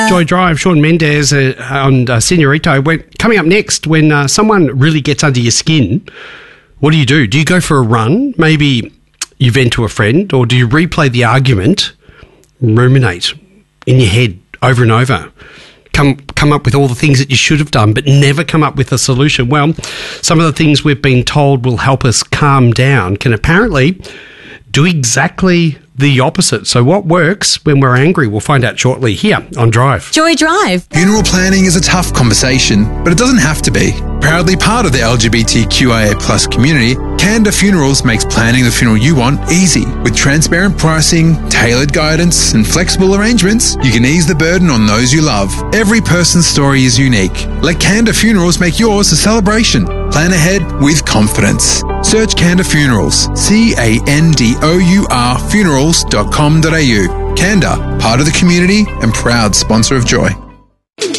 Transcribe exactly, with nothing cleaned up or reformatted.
Joy Drive. Shawn Mendes uh, on uh, Senorito. Went, coming up next, when uh, someone really gets under your skin, what do you do? Do you go for a run? Maybe you vent to a friend, or do you replay the argument, ruminate in your head over and over? Come come up with all the things that you should have done, but never come up with a solution. Well, some of the things we've been told will help us calm down can apparently do exactly the opposite. So what works when we're angry? We'll find out shortly here on Drive. Joy Drive. Funeral planning is a tough conversation, but it doesn't have to be. Proudly part of the L G B T Q I A plus community, Canda Funerals makes planning the funeral you want easy. With transparent pricing, tailored guidance, and flexible arrangements, you can ease the burden on those you love. Every person's story is unique. Let Canda Funerals make yours a celebration. Plan ahead with confidence. Search Canda Funerals, C A N D O U R funerals dot com dot a u. Canda, part of the community and proud sponsor of Joy.